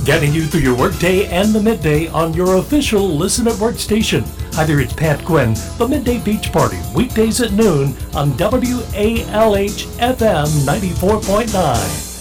Getting you through your workday and the midday on your official Listen at Work station. Either it's Pat Quinn, the Midday Beach Party, weekdays at noon on WALH FM 94.9.